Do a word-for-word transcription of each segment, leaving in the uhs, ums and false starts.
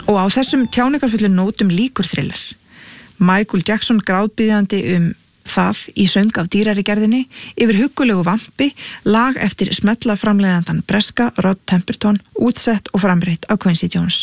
Og á þessum tjáningarfullu nótum líkur Thriller. Michael Jackson gráðbiðjandi um það í söng af dýrari gerðinni yfir huggulegu vampi, lag eftir smetla framleiðandan breska Rod Temperton, útsett og framreitt af Quincy Jones.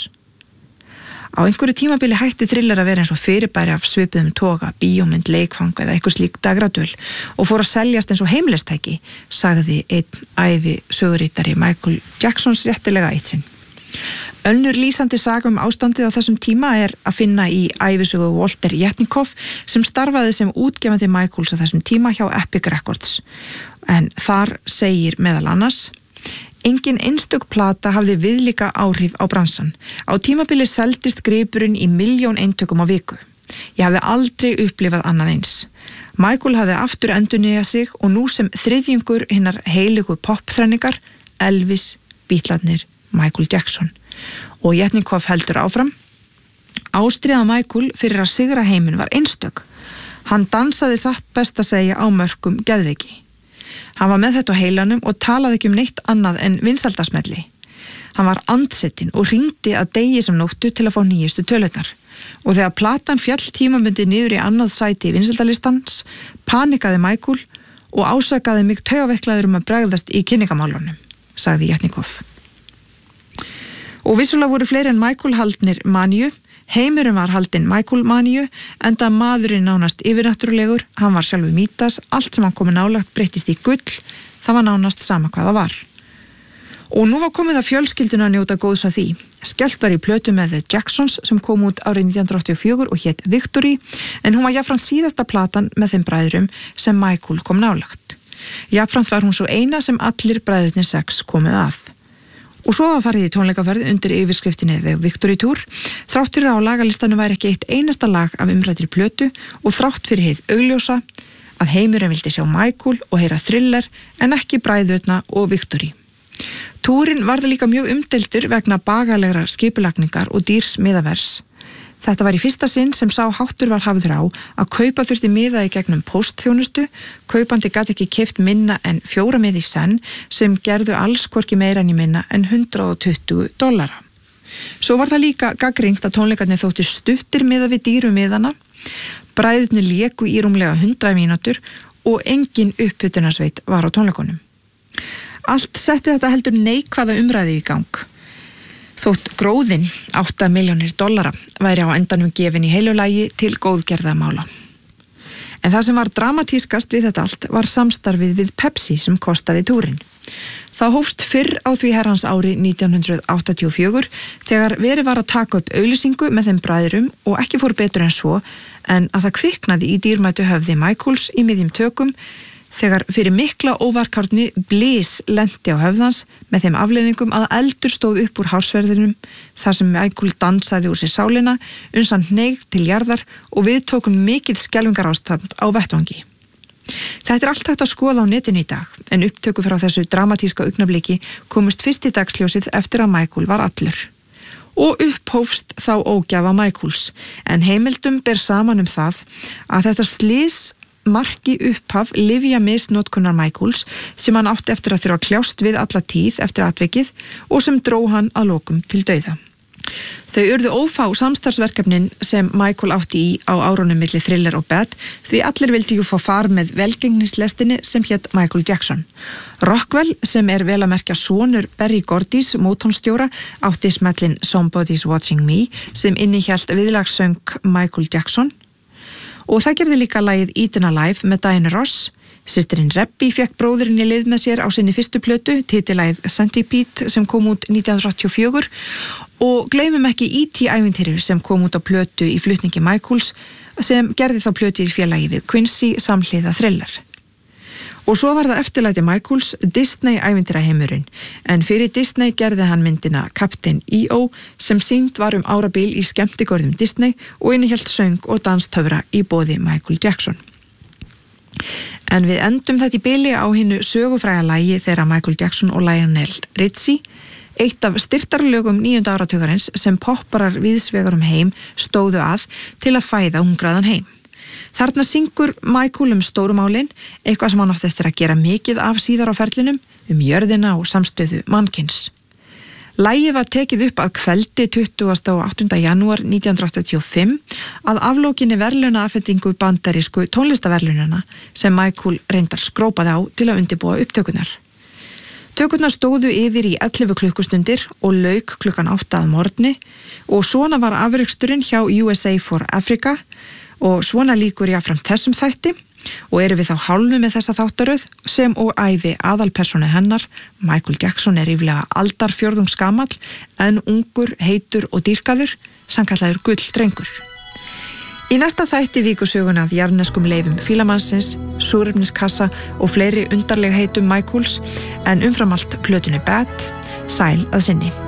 Á einhverju tímabili hætti Thriller að vera eins og fyrirbæri af svipuðum toga, bíómynd, leikfang eða eitthvað slík dagradvöl og fór að seljast eins og heimilistæki, sagði einn ævi sögurítari Michael Jacksons réttilega eitt sinn. Önnur lýsandi saga um ástandið á þessum tíma er að finna í ævisögu Walter Yetnikoff sem starfaði sem útgefandi Michaels á þessum tíma hjá Epic Records. En þar segir meðal annars: engin einstök plata hafði viðlíka áhrif á bransan. Á tímabili seldist gripurinn í milljón eintökum á viku. Ég hafði aldrei upplifað annað eins. Michael hafði aftur endurnýjað sig og nú sem þriðjungur hinnar heiligu popþrenningar, Elvis, Beatlarnir, Michael Jackson. Og Yetnikoff heldur áfram: ástríða Michael fyrir að sigra heiminn var einstök. Hann dansaði satt best að segja á mörkum geðveiki. Hann var með þetta á heilanum og talaði ekki um neitt annað en vinsældasmelli. Hann var andsetinn og hringdi að degi sem nóttu til að fá nýjustu tölurnar. Og þegar platan fjall tímabundið niður í annað sæti í vinsældalistans, panikaði Michael og ásakaði mig taugaveiklaður um að bregðast í kynningamálunum, sagði Yetnikoff. Og vissulega voru fleiri en Michael haldnir maníu. Heimurinn var haldinn Michael maníu, enda maðurinn nánast yfirnáttúrulegur, hann var sjálfur Mídas, allt sem hann komi nálægt breyttist í gull, það var nánast sama hvað það var. Og nú var komið að fjölskylduna að njóta góðs af því. Skellt var í plötu með The Jacksons sem kom út árið nítján hundruð áttatíu og fjögur og hét Victory, en hún var jafnframt síðasta platan með þeim bræðrum sem Michael kom nálægt. Jafnframt var hún svo eina sem allir bræðurnir sex komið að. Og svo var farið í tónleikaferð undir yfirskriftinni The Victory Tour, þrátt fyrir að á lagalistanum væri ekki eitt einasta lag af umræddri plötu og þrátt fyrir hið augljósa að heimurinn vildi sjá Michael og heyra Thriller en ekki bræðurna og Victory. Túrin varð líka mjög umdeildur vegna bagalegrar skipulagningar og dýrs miðavers. Þetta var í fyrsta sinn sem sá háttur var hafður á að kaupa þurfti miða í gegnum póstþjónustu, kaupandi gat ekki keypt minna en fjóra miða í senn sem gerðu alls hvorki meira en í minna en hundrað og tuttugu dollara. Svo var það líka gagnrýnt að tónleikarnir þóttu stuttir miða við dýru miðana, bræðurnir léku í rúmlega hundrað mínútur og engin uppbytunarsveit var á tónleikunum. Allt setti þetta heldur neikvæða umræðu í gang. Þótt gróðinn átta milljónir dollara væri á endanum gefin í heilu lagi til góðgerðamála. En það sem var dramatískast við þetta allt var samstarfið við Pepsi sem kostaði túrin. Það hófst fyrr á því herrans ári nítján hundruð áttatíu og fjögur þegar verið var að taka upp auglýsingu með þeim bræðrum og ekki fór betur en svo en að það kviknaði í dýrmætu höfði Michaels í miðjum tökum þegar fyrir mikla óvarkárni blís lenti á höfðans með þeim afleiðingum að eldur stóð upp úr hársverðinum þar sem Michael dansaði úr sér sálina, uns hann hneig til jarðar og við tókum mikið skelfingarástand á vettvangi. Þetta er allt hægt að skoða á netinu í dag, en upptöku frá þessu dramatíska augnabliki komust fyrst í dagsljósið eftir að Michael var allur. Og upphófst þá ógjafa Michaels, en heimildum ber saman um það að þetta slys marki upphaf lyfja misnotkunar Michaels sem hann átti eftir að þurfa að kljást við alla tíð eftir atvikið og sem dró hann að lokum til dauða. Þau urðu ófá samstarfsverkefnin sem Michael átti í á árunum milli Thriller og Bad því allir vildi jú fá far með velgengnislestinni sem hét Michael Jackson. Rockwell sem er vel að merkja sonur Berry Gordys, mótónstjóra, átti smellin Somebody's Watching Me sem innihélt viðlagssöng Michael Jackson. Og það gerði líka lagið Eaten Alive með Diana Ross. Systirin Rebbi fekk bróðurinn í lið með sér á sinni fyrstu plötu, titilagið Centipede sem kom út nítján hundruð áttatíu og fjögur og gleymum ekki E T ævintýrið sem kom út á plötu í flutningi Michaels sem gerði þá plötu í félagi við Quincy samhliða Thriller. Og svo var það eftirlæti Michaels Disney ævintýraheimurinn, en fyrir Disney gerði hann myndina Captain E O sem sýnd var um árabil í skemmtigörðum Disney og innihélt söng og danstöfra í boði Michael Jackson. En við endum þetta í bili á hinu sögufræga lagi þeirra Michael Jackson og Lionel Richie, eitt af styrtarlögum níunda áratugarins sem popparar víðsvegar um heim stóðu að til að fæða hungraðan heim. Þarna syngur Michael um stórumálin, eitthvað sem hann átti eftir að gera mikið af síðar á ferlinum, um jörðina og samstöðu mannkins. Lagið var tekið upp að kveldi tuttugasta og áttunda janúar nítján hundruð áttatíu og fimm að aflókinni verðlaunaafhendingu bandarísku tónlistaverðlaunanna sem Michael reyndar skrópaði á til að undirbúa upptökunar. Tökurnar stóðu yfir í ellefu klukkustundir og lauk klukkan átta að morgni og svona var afreksturinn hjá U S A for Africa og svona líkur jafnframt þessum þætti og eru við þá hálfu með þessa þáttaröð sem og ævi aðalpersónu hennar. Michael Jackson er ríflega aldarfjórðungs gamall en ungur, heitur og dýrkaður, sannkallaður gulldrengur. Í næsta þætti víkur söguna af jarðneskum leifum fílamannsins, súrefniskassa og fleiri undarlega heitum Michaels en umfram allt plötunni Bad, sæl að sinni.